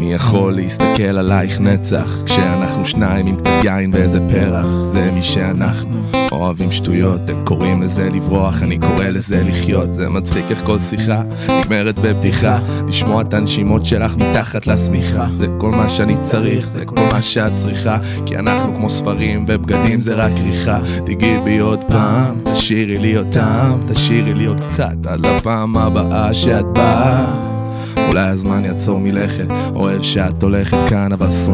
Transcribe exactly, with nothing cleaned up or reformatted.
אני יכול להסתכל עלייך נצח כשאנחנו שניים עם קצת יין ואיזה פרח. זה מי שאנחנו, אוהבים שטויות, הם קוראים לזה לברוח, אני קורא לזה לחיות. זה מצחיק איך כל שיחה נגמרת בבדיחה, לשמוע את הנשימות שלך מתחת לשמיכה. זה כל מה שאני צריך, זה כל מה שאת צריכה, כי אנחנו כמו ספרים ובגדים זה רק ריחה. תגיעי בי עוד פעם, תשאירי לי אותם, תשאירי לי עוד קצת עד לפעם הבאה שאת באה. אולי הזמן יעצור מלכת, אוהב שאת הולכת כאן אבל